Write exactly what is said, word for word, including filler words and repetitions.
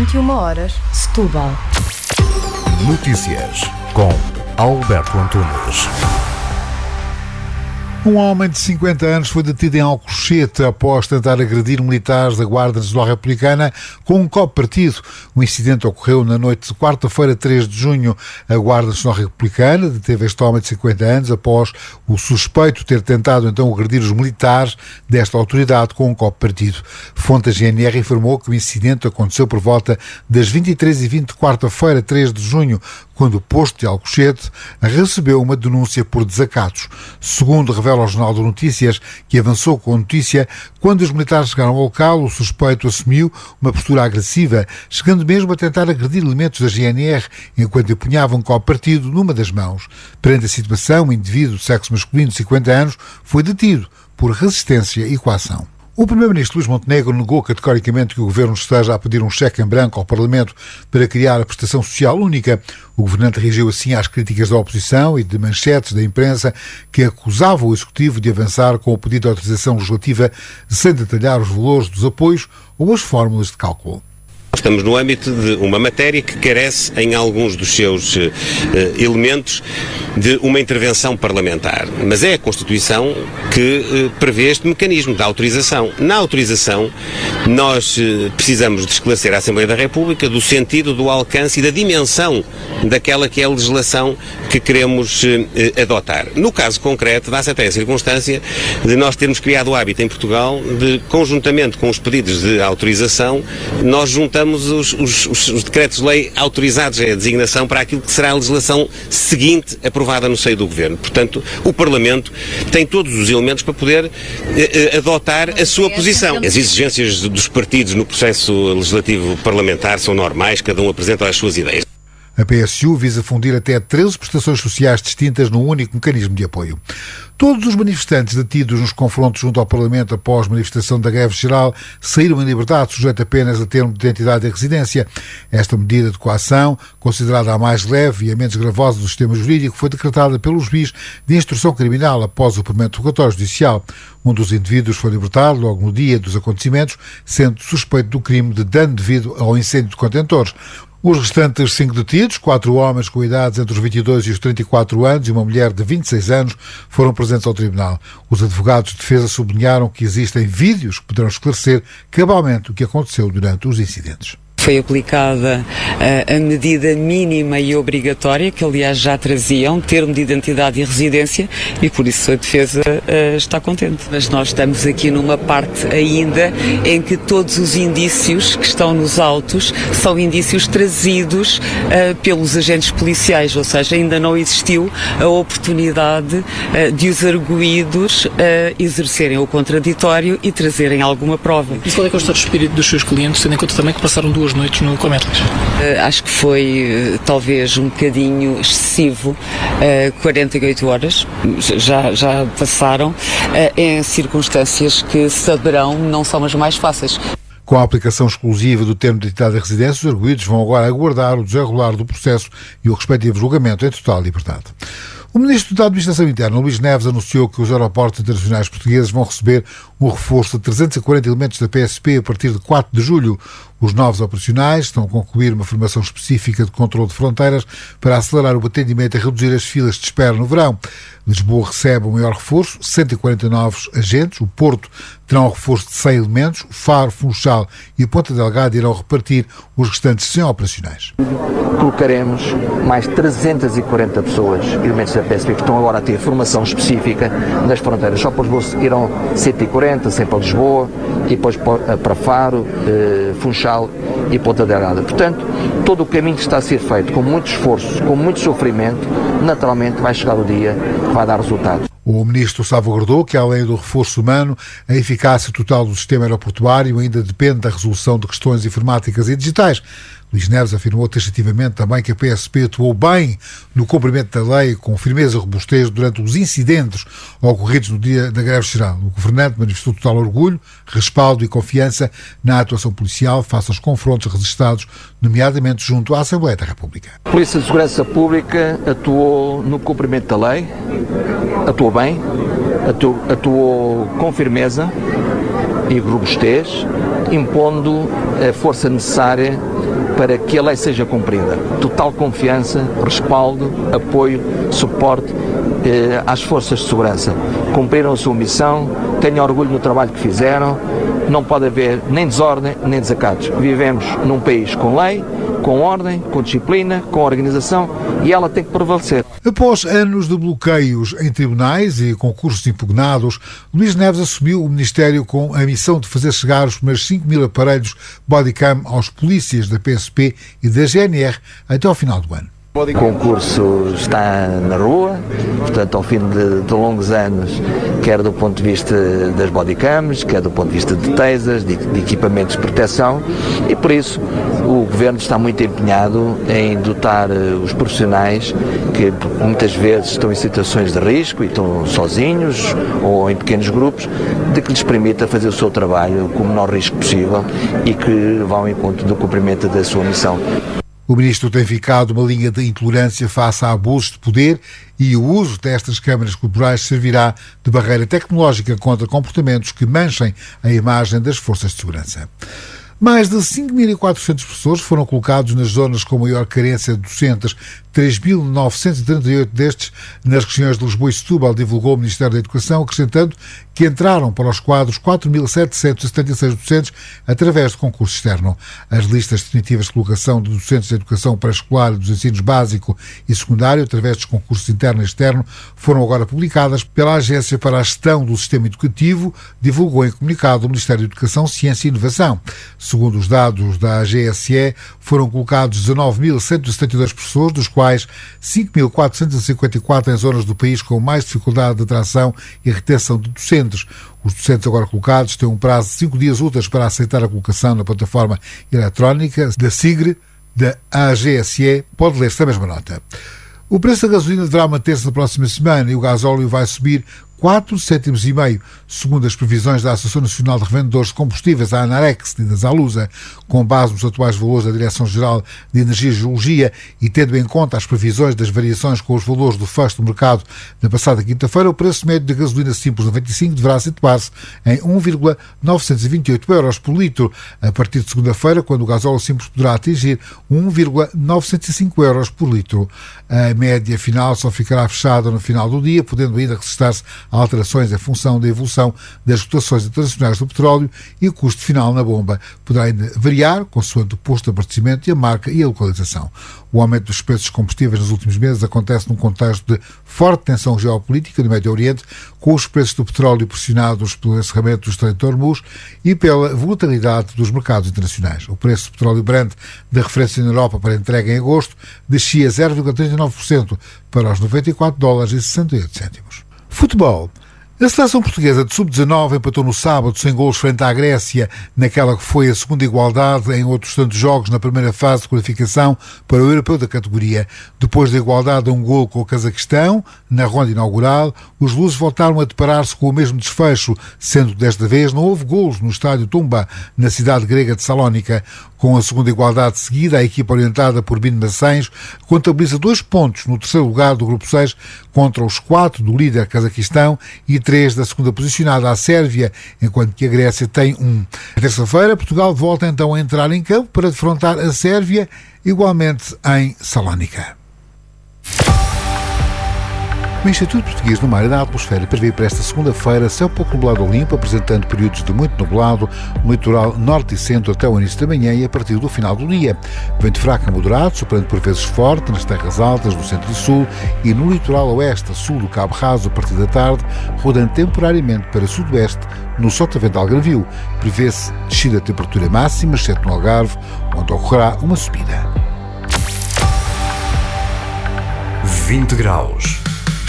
vinte e uma horas, Setúbal. Notícias com Alberto Antunes. Um homem de cinquenta anos foi detido em Alcochete após tentar agredir militares da Guarda Nacional Republicana com um copo partido. O incidente ocorreu na noite de quarta-feira, três de junho. A Guarda Nacional Republicana deteve este homem de cinquenta anos após o suspeito ter tentado então agredir os militares desta autoridade com um copo partido. Fonte da G N R informou que o incidente aconteceu por volta das vinte e três e vinte, quarta-feira, três de junho, quando o posto de Alcochete recebeu uma denúncia por desacatos. Segundo revela ao Jornal de Notícias, que avançou com a notícia, quando os militares chegaram ao local, o suspeito assumiu uma postura agressiva, chegando mesmo a tentar agredir elementos da G N R enquanto empunhava um copo partido numa das mãos. Perante a situação, o indivíduo de sexo masculino de cinquenta anos foi detido por resistência e coação. O primeiro-ministro Luís Montenegro negou categoricamente que o governo esteja a pedir um cheque em branco ao Parlamento para criar a prestação social única. O governante reagiu assim às críticas da oposição e de manchetes da imprensa que acusavam o Executivo de avançar com o pedido de autorização legislativa sem detalhar os valores dos apoios ou as fórmulas de cálculo. Estamos no âmbito de uma matéria que carece em alguns dos seus uh, elementos de uma intervenção parlamentar. Mas é a Constituição que uh, prevê este mecanismo da autorização. Na autorização, nós uh, precisamos de esclarecer à Assembleia da República do sentido, do alcance e da dimensão daquela que é a legislação que queremos uh, adotar. No caso concreto, dá-se até a circunstância de nós termos criado o hábito em Portugal de, conjuntamente com os pedidos de autorização, nós juntamos Os, os, os decretos-lei autorizados à designação para aquilo que será a legislação seguinte aprovada no seio do Governo. Portanto, o Parlamento tem todos os elementos para poder eh, adotar a sua posição. As exigências dos partidos no processo legislativo parlamentar são normais, cada um apresenta as suas ideias. A P S U visa fundir até treze prestações sociais distintas num único mecanismo de apoio. Todos os manifestantes detidos nos confrontos junto ao Parlamento após manifestação da greve geral saíram em liberdade, sujeito apenas a termo de identidade e residência. Esta medida de coação, considerada a mais leve e a menos gravosa do sistema jurídico, foi decretada pelo juiz de instrução criminal após o primeiro interrogatório judicial. Um dos indivíduos foi libertado logo no dia dos acontecimentos, sendo suspeito do crime de dano devido ao incêndio de contentores. Os restantes cinco detidos, quatro homens com idades entre os vinte e dois e os trinta e quatro anos e uma mulher de vinte e seis anos, foram presentes ao tribunal. Os advogados de defesa sublinharam que existem vídeos que poderão esclarecer cabalmente o que aconteceu durante os incidentes. Foi aplicada uh, a medida mínima e obrigatória, que aliás já traziam, termo de identidade e residência, e por isso a defesa uh, está contente. Mas nós estamos aqui numa parte ainda em que todos os indícios que estão nos autos são indícios trazidos uh, pelos agentes policiais, ou seja, ainda não existiu a oportunidade uh, de os arguídos uh, exercerem o contraditório e trazerem alguma prova. E qual é que é o estado de espírito dos seus clientes, tendo em conta também que passaram duas noites no Cometlas? Uh, acho que foi uh, talvez um bocadinho excessivo, uh, quarenta e oito horas, já, já passaram, uh, em circunstâncias que saberão não são as mais fáceis. Com a aplicação exclusiva do termo de identidade e residência, os arguidos vão agora aguardar o desenrolar do processo e o respectivo julgamento em total liberdade. O Ministro da Administração Interna, Luís Neves, anunciou que os aeroportos internacionais portugueses vão receber um reforço de trezentos e quarenta elementos da P S P a partir de quatro de julho. Os novos operacionais estão a concluir uma formação específica de controle de fronteiras para acelerar o atendimento e reduzir as filas de espera no verão. Lisboa recebe o maior reforço, cento e quarenta novos agentes. O Porto terá um reforço de cem elementos. O Faro, Funchal e a Ponta Delgada irão repartir os restantes cem operacionais. Colocaremos mais trezentas e quarenta pessoas, elementos da P S P, que estão agora a ter formação específica nas fronteiras. Só para Lisboa irão cento e quarenta, cem para Lisboa, e depois para Faro, Funchal e Ponta Delgada. Portanto, todo o caminho que está a ser feito com muito esforço, com muito sofrimento, naturalmente vai chegar o dia que vai dar resultado. O Ministro salvaguardou que, além do reforço humano, a eficácia total do sistema aeroportuário ainda depende da resolução de questões informáticas e digitais. Luís Neves afirmou taxativamente também que a P S P atuou bem no cumprimento da lei, com firmeza e robustez durante os incidentes ocorridos no dia da greve geral. O governante manifestou total orgulho, respaldo e confiança na atuação policial face aos confrontos registrados, nomeadamente junto à Assembleia da República. A Polícia de Segurança Pública atuou no cumprimento da lei, atuou bem, atuou, atuou com firmeza e robustez, impondo a força necessária para que a lei seja cumprida. Total confiança, respaldo, apoio, suporte eh, às forças de segurança. Cumpriram a sua missão, tenham orgulho no trabalho que fizeram, não pode haver nem desordem nem desacatos. Vivemos num país com lei, com ordem, com disciplina, com organização, e ela tem que prevalecer. Após anos de bloqueios em tribunais e concursos impugnados, Luís Neves assumiu o Ministério com a missão de fazer chegar os primeiros cinco mil aparelhos bodycam aos polícias da P S P e da G N R até ao final do ano. O concurso está na rua, portanto, ao fim de, de longos anos, quer do ponto de vista das bodycams, quer do ponto de vista de tasers, de, de equipamentos de proteção, e por isso o Governo está muito empenhado em dotar os profissionais que muitas vezes estão em situações de risco e estão sozinhos ou em pequenos grupos, de que lhes permita fazer o seu trabalho com o menor risco possível e que vá ao encontro do cumprimento da sua missão. O Ministro tem ficado uma linha de intolerância face a abusos de poder e o uso destas câmaras corporais servirá de barreira tecnológica contra comportamentos que manchem a imagem das forças de segurança. Mais de cinco mil e quatrocentos professores foram colocados nas zonas com maior carência de docentes, três mil novecentos e trinta e oito destes nas regiões de Lisboa e Setúbal, divulgou o Ministério da Educação, acrescentando que entraram para os quadros quatro mil setecentos e setenta e seis docentes através de concurso externo. As listas definitivas de colocação de docentes de educação pré-escolar e dos ensinos básico e secundário, através dos concursos interno e externo, foram agora publicadas pela Agência para a Gestão do Sistema Educativo, divulgou em comunicado o Ministério da Educação, Ciência e Inovação. Segundo os dados da A G S E, foram colocados dezanove mil cento e setenta e dois professores, dos quais cinco mil quatrocentos e cinquenta e quatro em zonas do país com mais dificuldade de atração e retenção de docentes. Os docentes agora colocados têm um prazo de cinco dias úteis para aceitar a colocação na plataforma eletrónica da SIGRE, da A G S E. Pode ler-se a mesma nota. O preço da gasolina deverá manter-se na próxima semana e o gasóleo vai subir quatro cêntimos e meio, segundo as previsões da Associação Nacional de Revendedores de Combustíveis, a ANAREX, e da Zalusa, com base nos atuais valores da Direção-Geral de Energia e Geologia e tendo em conta as previsões das variações com os valores do fecho do mercado na passada quinta-feira, o preço médio da gasolina simples noventa e cinco deverá situar-se em um vírgula novecentos e vinte e oito euros por litro, a partir de segunda-feira, quando o gasóleo simples poderá atingir um vírgula novecentos e cinco euros por litro. A média final só ficará fechada no final do dia, podendo ainda resistar-se a alterações em função da evolução das cotações internacionais do petróleo, e o custo final na bomba poderá ainda variar consoante o posto de abastecimento e a marca e a localização. O aumento dos preços dos combustíveis nos últimos meses acontece num contexto de forte tensão geopolítica no Médio Oriente, com os preços do petróleo pressionados pelo encerramento do Estreito de Hormuz e pela volatilidade dos mercados internacionais. O preço do petróleo Brent da referência na Europa para entrega em agosto descia zero vírgula trinta e nove por cento para os noventa e quatro dólares e sessenta e oito cêntimos. Futebol. A seleção portuguesa de sub dezanove empatou no sábado sem golos frente à Grécia, naquela que foi a segunda igualdade em outros tantos jogos na primeira fase de qualificação para o europeu da categoria. Depois da igualdade a um golo com o Cazaquistão, na ronda inaugural, os lusos voltaram a deparar-se com o mesmo desfecho, sendo que desta vez não houve golos no estádio Tumba, na cidade grega de Salónica. Com a segunda igualdade seguida, a equipa orientada por Bino Maçães contabiliza dois pontos no terceiro lugar do grupo seis contra os quatro do líder Cazaquistão e três da segunda posicionada, a Sérvia, enquanto que a Grécia tem um. Na terça-feira, Portugal volta então a entrar em campo para defrontar a Sérvia, igualmente em Salónica. O Instituto Português do Mar e da Atmosfera prevê para esta segunda-feira céu pouco nublado ou limpo, apresentando períodos de muito nublado no litoral norte e centro até o início da manhã e a partir do final do dia. Vento fraco a moderado, soprando por vezes forte nas terras altas do centro e sul e no litoral oeste a sul do Cabo Raso a partir da tarde, rodando temporariamente para sudoeste no Sotavento Algarvio. Prevê-se descida da temperatura máxima, exceto no Algarve, onde ocorrerá uma subida. vinte graus.